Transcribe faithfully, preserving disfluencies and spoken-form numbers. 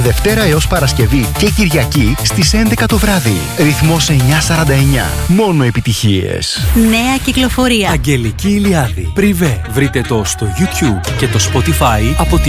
Δευτέρα έως Παρασκευή και Κυριακή στις έντεκα το βράδυ. Ρυθμός εννιακόσια σαράντα εννιά. Μόνο επιτυχίες. Νέα κυκλοφορία. Αγγελική Ηλιάδη. Πριβέ. Βρείτε το στο YouTube και το Spotify από τη